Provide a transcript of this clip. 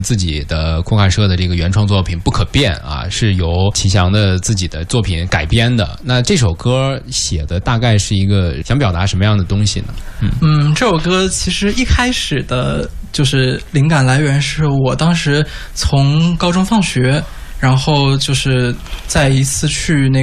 自己的空海社的这个原创作品《不可变》啊，是由齐翔的自己的作品改编的。那这首歌写的大概是一个想表达什么样的东西呢？ 这首歌其实一开始的就是灵感来源是我当时从高中放学，然后就是在一次去